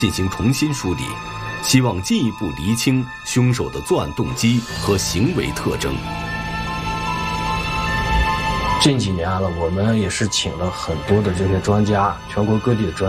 进行重新梳理，希望进一步厘清凶手的作案动机和行为特征。 近几年了，我们也是请了很多的这些专家，全国各地的专